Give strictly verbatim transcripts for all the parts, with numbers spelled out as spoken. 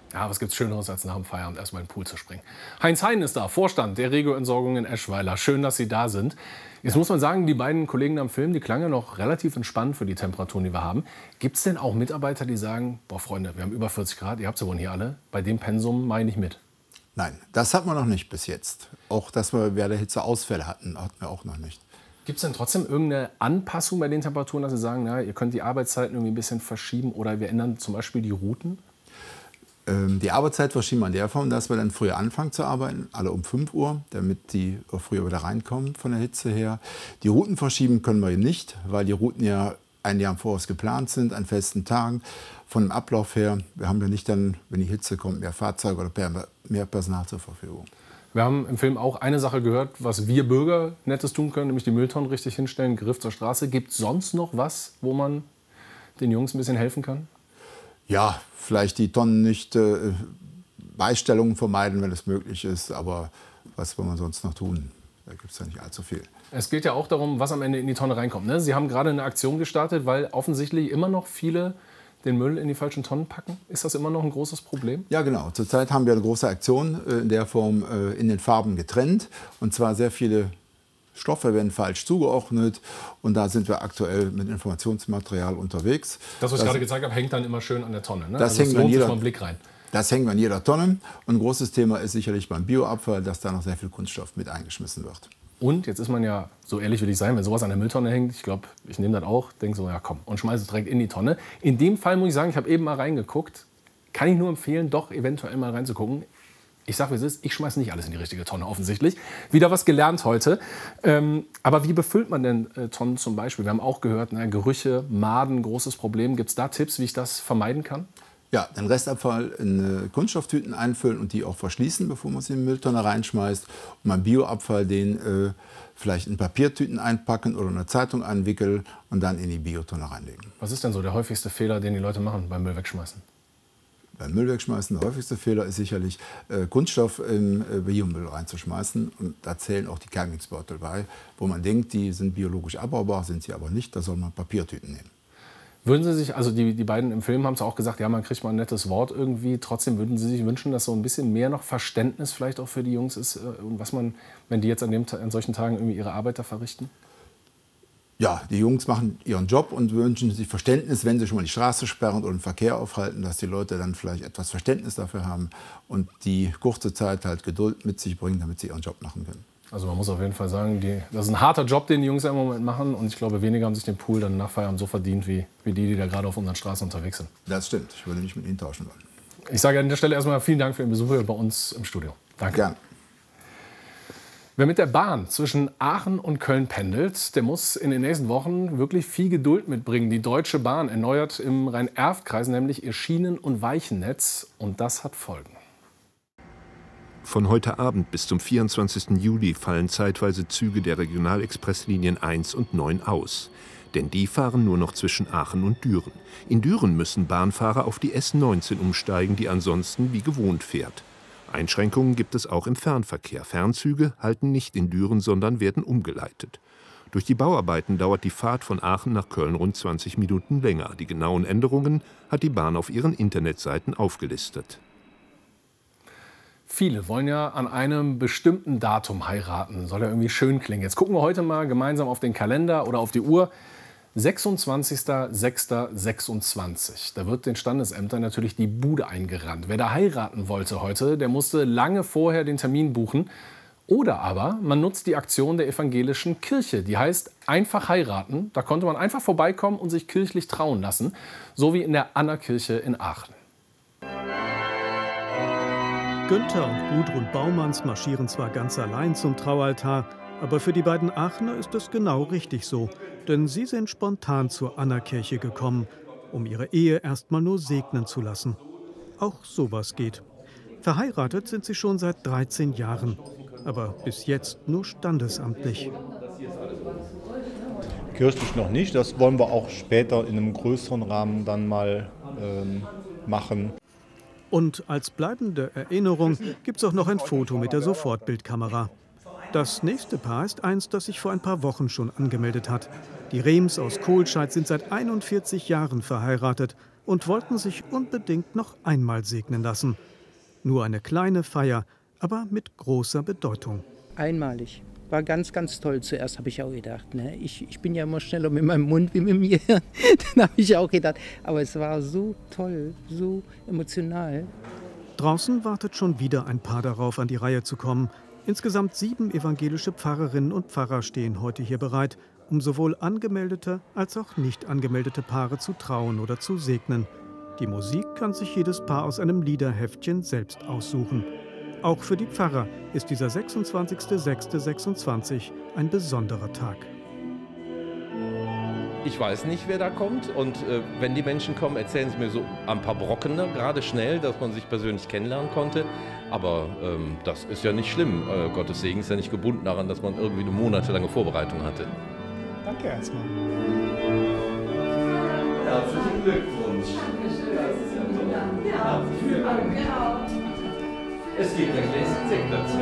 Ja, was gibt's Schöneres, als nach dem Feierabend erstmal in den Pool zu springen? Heinz Hein ist da, Vorstand der Regio-Entsorgung in Eschweiler. Schön, dass Sie da sind. Jetzt muss man sagen, die beiden Kollegen am Film, die klangen ja noch relativ entspannt für die Temperaturen, die wir haben. Gibt es denn auch Mitarbeiter, die sagen, boah Freunde, wir haben über vierzig Grad, ihr habt ja wohl hier alle, bei dem Pensum mache ich nicht mit? Nein, das hat man noch nicht bis jetzt. Auch, dass wir während der Hitze Ausfälle hatten, hatten wir auch noch nicht. Gibt es denn trotzdem irgendeine Anpassung bei den Temperaturen, dass Sie sagen, na, ihr könnt die Arbeitszeiten irgendwie ein bisschen verschieben oder wir ändern zum Beispiel die Routen? Ähm, die Arbeitszeit verschieben wir in der Form, dass wir dann früher anfangen zu arbeiten, alle um fünf Uhr, damit die auch früher wieder reinkommen von der Hitze her. Die Routen verschieben können wir nicht, weil die Routen ja ein Jahr im Voraus geplant sind, an festen Tagen. Von dem Ablauf her, wir haben ja nicht dann, wenn die Hitze kommt, mehr Fahrzeuge oder mehr Personal zur Verfügung. Wir haben im Film auch eine Sache gehört, was wir Bürger Nettes tun können, nämlich die Mülltonnen richtig hinstellen, Griff zur Straße. Gibt es sonst noch was, wo man den Jungs ein bisschen helfen kann? Ja, vielleicht die Tonnen nicht, äh, Beistellungen vermeiden, wenn es möglich ist. Aber was will man sonst noch tun? Da gibt es ja nicht allzu viel. Es geht ja auch darum, was am Ende in die Tonne reinkommt. Ne? Sie haben gerade eine Aktion gestartet, weil offensichtlich immer noch viele den Müll in die falschen Tonnen packen. Ist das immer noch ein großes Problem? Ja, genau. Zurzeit haben wir eine große Aktion äh, in der Form äh, in den Farben getrennt. Und zwar sehr viele Stoffe werden falsch zugeordnet. Und da sind wir aktuell mit Informationsmaterial unterwegs. Das, was ich gerade gezeigt habe, hängt dann immer schön an der Tonne. Ne? Das also hängt an jeder, mal einen Blick rein. Das hängen wir an jeder Tonne. Und ein großes Thema ist sicherlich beim Bioabfall, dass da noch sehr viel Kunststoff mit eingeschmissen wird. Und jetzt ist man ja, so ehrlich will ich sein, wenn sowas an der Mülltonne hängt, ich glaube, ich nehme das auch, denke so, ja komm, und schmeiße es direkt in die Tonne. In dem Fall muss ich sagen, ich habe eben mal reingeguckt, kann ich nur empfehlen, doch eventuell mal reinzugucken. Ich sage, wie es ist, ich schmeiße nicht alles in die richtige Tonne, offensichtlich. Wieder was gelernt heute. Ähm, aber wie befüllt man denn äh, Tonnen zum Beispiel? Wir haben auch gehört, na, Gerüche, Maden, großes Problem. Gibt es da Tipps, wie ich das vermeiden kann? Ja, den Restabfall in äh, Kunststofftüten einfüllen und die auch verschließen, bevor man sie in die Mülltonne reinschmeißt. Und beim Bioabfall den äh, vielleicht in Papiertüten einpacken oder eine Zeitung einwickeln und dann in die Biotonne reinlegen. Was ist denn so der häufigste Fehler, den die Leute machen beim Müll wegschmeißen? Beim Müll wegschmeißen, der häufigste Fehler ist sicherlich, äh, Kunststoff im äh, Biomüll reinzuschmeißen. Und da zählen auch die Keimungsbeutel bei, wo man denkt, die sind biologisch abbaubar, sind sie aber nicht. Da soll man Papiertüten nehmen. Würden Sie sich, also die, die beiden im Film haben es auch gesagt, ja, man kriegt mal ein nettes Wort irgendwie. Trotzdem würden Sie sich wünschen, dass so ein bisschen mehr noch Verständnis vielleicht auch für die Jungs ist und was man, wenn die jetzt an, dem, an solchen Tagen irgendwie ihre Arbeit da verrichten? Ja, die Jungs machen ihren Job und wünschen sich Verständnis, wenn sie schon mal die Straße sperren oder den Verkehr aufhalten, dass die Leute dann vielleicht etwas Verständnis dafür haben und die kurze Zeit halt Geduld mit sich bringen, damit sie ihren Job machen können. Also man muss auf jeden Fall sagen, die, das ist ein harter Job, den die Jungs im Moment machen. Und ich glaube, weniger haben sich den Pool dann nach Feierabend so verdient, wie, wie die, die da gerade auf unseren Straßen unterwegs sind. Das stimmt. Ich würde mich mit Ihnen tauschen wollen. Ich sage an der Stelle erstmal vielen Dank für Ihren Besuch hier bei uns im Studio. Danke. Gerne. Wer mit der Bahn zwischen Aachen und Köln pendelt, der muss in den nächsten Wochen wirklich viel Geduld mitbringen. Die Deutsche Bahn erneuert im Rhein-Erft-Kreis nämlich ihr Schienen- und Weichennetz. Und das hat Folgen. Von heute Abend bis zum vierundzwanzigsten Juli fallen zeitweise Züge der Regionalexpresslinien eins und neun aus. Denn die fahren nur noch zwischen Aachen und Düren. In Düren müssen Bahnfahrer auf die S neunzehn umsteigen, die ansonsten wie gewohnt fährt. Einschränkungen gibt es auch im Fernverkehr. Fernzüge halten nicht in Düren, sondern werden umgeleitet. Durch die Bauarbeiten dauert die Fahrt von Aachen nach Köln rund zwanzig Minuten länger. Die genauen Änderungen hat die Bahn auf ihren Internetseiten aufgelistet. Viele wollen ja an einem bestimmten Datum heiraten. Soll ja irgendwie schön klingen. Jetzt gucken wir heute mal gemeinsam auf den Kalender oder auf die Uhr. sechsundzwanzigster sechster sechsundzwanzig. Da wird den Standesämtern natürlich die Bude eingerannt. Wer da heiraten wollte heute, der musste lange vorher den Termin buchen. Oder aber man nutzt die Aktion der evangelischen Kirche. Die heißt einfach heiraten. Da konnte man einfach vorbeikommen und sich kirchlich trauen lassen. So wie in der Anna-Kirche in Aachen. Günther und Gudrun Baumanns marschieren zwar ganz allein zum Traualtar, aber für die beiden Aachener ist es genau richtig so. Denn sie sind spontan zur Anna-Kirche gekommen, um ihre Ehe erst mal nur segnen zu lassen. Auch sowas geht. Verheiratet sind sie schon seit dreizehn Jahren, aber bis jetzt nur standesamtlich. Kirchlich noch nicht, das wollen wir auch später in einem größeren Rahmen dann mal ähm, machen. Und als bleibende Erinnerung gibt es auch noch ein Foto mit der Sofortbildkamera. Das nächste Paar ist eins, das sich vor ein paar Wochen schon angemeldet hat. Die Rehms aus Kohlscheid sind seit einundvierzig Jahren verheiratet und wollten sich unbedingt noch einmal segnen lassen. Nur eine kleine Feier, aber mit großer Bedeutung. Einmalig. War ganz, ganz toll. Zuerst habe ich auch gedacht, ne? ich, ich bin ja immer schneller mit meinem Mund wie mit mir. Dann habe ich auch gedacht, aber es war so toll, so emotional. Draußen wartet schon wieder ein Paar darauf, an die Reihe zu kommen. Insgesamt sieben evangelische Pfarrerinnen und Pfarrer stehen heute hier bereit, um sowohl angemeldete als auch nicht angemeldete Paare zu trauen oder zu segnen. Die Musik kann sich jedes Paar aus einem Liederheftchen selbst aussuchen. Auch für die Pfarrer ist dieser sechsundzwanzigster sechster sechsundzwanzig ein besonderer Tag. Ich weiß nicht, wer da kommt, und äh, wenn die Menschen kommen, erzählen sie mir so ein paar Brocken, ne? Gerade schnell, dass man sich persönlich kennenlernen konnte. Aber ähm, das ist ja nicht schlimm. Äh, Gottes Segen ist ja nicht gebunden daran, dass man irgendwie eine monatelange Vorbereitung hatte. Danke erstmal. Herzlichen Glückwunsch. Ja, vielen Dank. Es gibt ein Gläschen Sekt dazu.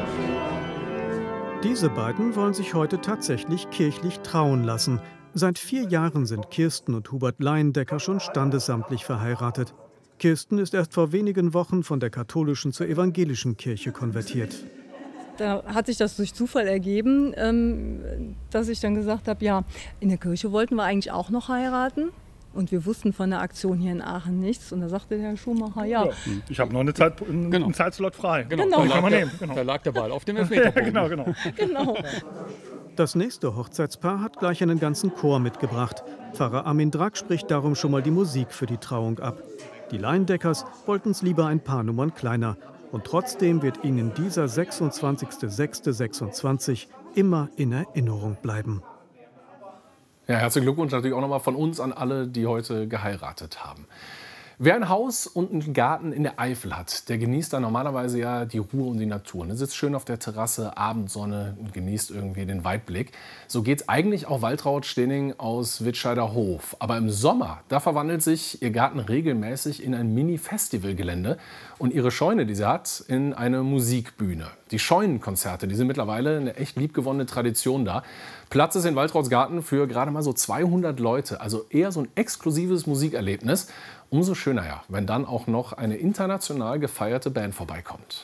Diese beiden wollen sich heute tatsächlich kirchlich trauen lassen. Seit vier Jahren sind Kirsten und Hubert Laiendecker schon standesamtlich verheiratet. Kirsten ist erst vor wenigen Wochen von der katholischen zur evangelischen Kirche konvertiert. Da hat sich das durch Zufall ergeben, ähm, dass ich dann gesagt habe, ja, in der Kirche wollten wir eigentlich auch noch heiraten. Und wir wussten von der Aktion hier in Aachen nichts. Und da sagte der Herr Schumacher, ja. ja ich habe noch eine Zeit, einen, genau. einen Zeitslot frei. Genau. genau. Da, kann man nehmen. Genau. Da lag der Ball auf dem Elfmeterbogen. genau, genau. genau. Das nächste Hochzeitspaar hat gleich einen ganzen Chor mitgebracht. Pfarrer Armin Drack spricht darum schon mal die Musik für die Trauung ab. Die Laiendeckers wollten es lieber ein paar Nummern kleiner. Und trotzdem wird ihnen dieser sechsundzwanzigster sechster sechsundzwanzig immer in Erinnerung bleiben. Ja, herzlichen Glückwunsch natürlich auch nochmal von uns an alle, die heute geheiratet haben. Wer ein Haus und einen Garten in der Eifel hat, der genießt da normalerweise ja die Ruhe und die Natur. Er sitzt schön auf der Terrasse, Abendsonne und genießt irgendwie den Weitblick. So geht's eigentlich auch Waltraud Stening aus Wittscheider Hof. Aber im Sommer, da verwandelt sich ihr Garten regelmäßig in ein Mini-Festivalgelände und ihre Scheune, die sie hat, in eine Musikbühne. Die Scheunenkonzerte, die sind mittlerweile eine echt liebgewonnene Tradition da. Platz ist in Waltrauds Garten für gerade mal so zweihundert Leute, also eher so ein exklusives Musikerlebnis. Umso schöner ja, wenn dann auch noch eine international gefeierte Band vorbeikommt.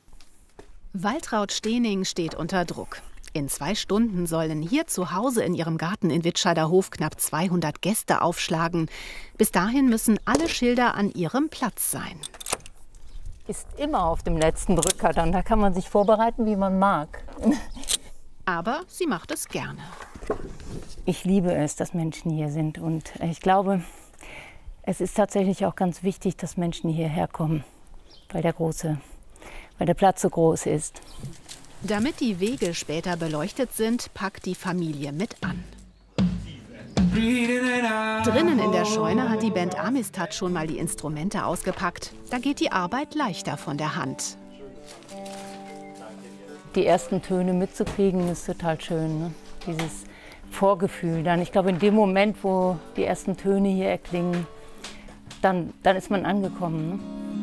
Waltraud Stening steht unter Druck. In zwei Stunden sollen hier zu Hause in ihrem Garten in Wittscheider Hof knapp zweihundert Gäste aufschlagen. Bis dahin müssen alle Schilder an ihrem Platz sein. Ist immer auf dem letzten Drücker dann. Da kann man sich vorbereiten, wie man mag. Aber sie macht es gerne. Ich liebe es, dass Menschen hier sind. Und ich glaube, es ist tatsächlich auch ganz wichtig, dass Menschen hierher kommen, weil der, große, weil der Platz so groß ist. Damit die Wege später beleuchtet sind, packt die Familie mit an. Drinnen in der Scheune hat die Band Amistad schon mal die Instrumente ausgepackt. Da geht die Arbeit leichter von der Hand. Die ersten Töne mitzukriegen, ist total schön. Ne? Dieses Vorgefühl dann. Ich glaube, in dem Moment, wo die ersten Töne hier erklingen, dann, dann ist man angekommen.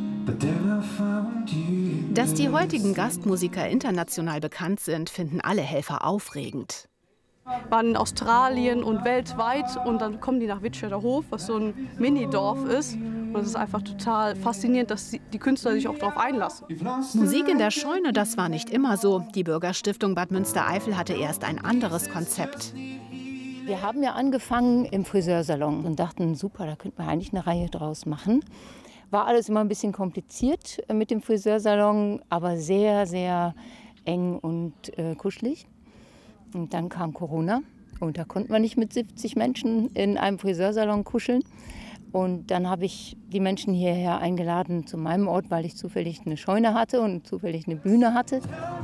Ne? Dass die heutigen Gastmusiker international bekannt sind, finden alle Helfer aufregend. Waren in Australien und weltweit und dann kommen die nach Wittscheider Hof, was so ein Mini-Dorf ist. Und es ist einfach total faszinierend, dass die Künstler sich auch darauf einlassen. Musik in der Scheune, das war nicht immer so. Die Bürgerstiftung Bad Münstereifel hatte erst ein anderes Konzept. Wir haben ja angefangen im Friseursalon und dachten, super, da könnte man eigentlich eine Reihe draus machen. War alles immer ein bisschen kompliziert mit dem Friseursalon, aber sehr, sehr eng und äh, kuschelig. Und dann kam Corona und da konnten wir nicht mit siebzig Menschen in einem Friseursalon kuscheln. Und dann habe ich die Menschen hierher eingeladen zu meinem Ort, weil ich zufällig eine Scheune hatte und zufällig eine Bühne hatte.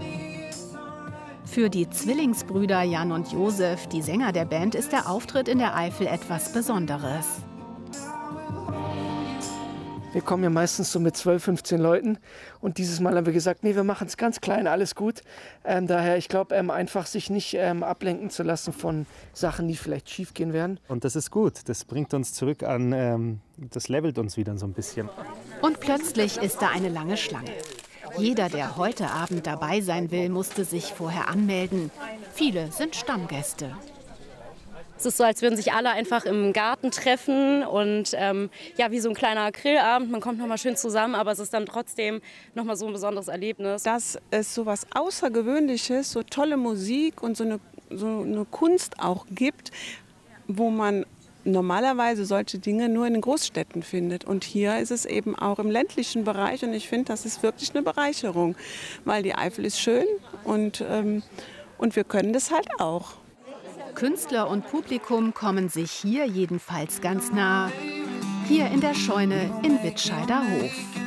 Für die Zwillingsbrüder Jan und Josef, die Sänger der Band, ist der Auftritt in der Eifel etwas Besonderes. Wir kommen ja meistens so mit zwölf, fünfzehn Leuten und dieses Mal haben wir gesagt, nee, wir machen es ganz klein, alles gut. Ähm, daher, ich glaube, ähm, einfach sich nicht ähm, ablenken zu lassen von Sachen, die vielleicht schief gehen werden. Und das ist gut, das bringt uns zurück an, ähm, das levelt uns wieder so ein bisschen. Und plötzlich ist da eine lange Schlange. Jeder, der heute Abend dabei sein will, musste sich vorher anmelden. Viele sind Stammgäste. Es ist so, als würden sich alle einfach im Garten treffen und ähm, ja, wie so ein kleiner Grillabend. Man kommt noch mal schön zusammen, aber es ist dann trotzdem noch mal so ein besonderes Erlebnis. Dass es so was Außergewöhnliches, so tolle Musik und so eine, so eine Kunst auch gibt, wo man normalerweise solche Dinge nur in den Großstädten findet. Und hier ist es eben auch im ländlichen Bereich. Und ich finde, das ist wirklich eine Bereicherung, weil die Eifel ist schön und, ähm, und wir können das halt auch. Künstler und Publikum kommen sich hier jedenfalls ganz nah. Hier in der Scheune in Wittscheider Hof.